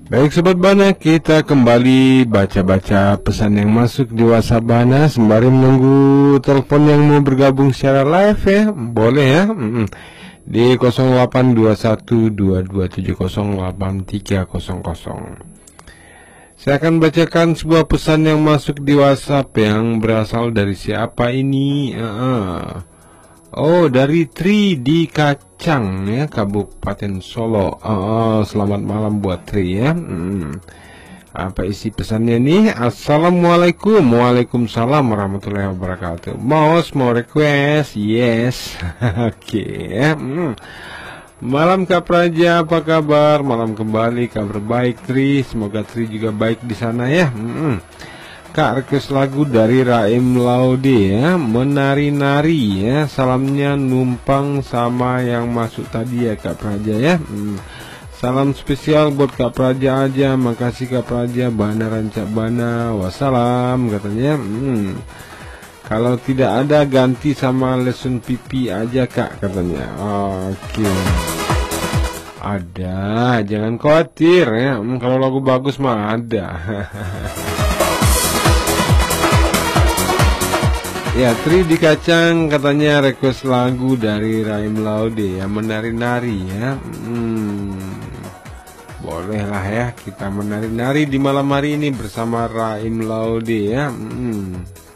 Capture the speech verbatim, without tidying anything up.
Baik Sobat Bana, kita kembali baca-baca pesan yang masuk di WhatsApp Bana sembari menunggu telepon yang mau bergabung secara live ya. Boleh ya. Mm-mm. Di nol delapan dua satu dua dua tujuh nol delapan tiga nol nol. Saya akan bacakan sebuah pesan yang masuk di WhatsApp yang berasal dari siapa ini? Uh-uh. Oh, dari Tri di Kacang ya, Kabupaten Solo. Oh, selamat malam buat Tri ya. Hmm. Apa isi pesannya nih? Assalamualaikum. Waalaikumsalam warahmatullahi wabarakatuh. Mau mau request? Yes. Oke ya. Hmm. Malam Kak Praja, apa kabar? Malam kembali, kabar baik Tri. Semoga Tri juga baik di sana ya. Hmm. Kak, request lagu dari Raim Laude ya, menari-nari ya. Salamnya numpang sama yang masuk tadi ya Kak Praja ya. hmm. Salam spesial buat Kak Praja aja. Makasih Kak Praja, Bana Rancak Bana. Wassalam katanya. hmm. Kalau tidak ada ganti sama lesson pipi aja Kak katanya. Oke okay. Ada, jangan khawatir ya. hmm, Kalau lagu bagus mah ada. Ya, Tri di Kacang katanya request lagu dari Raim Laude ya, menari-nari ya. Hmm, bolehlah ya kita menari-nari di malam hari ini bersama Raim Laude ya. Hmm.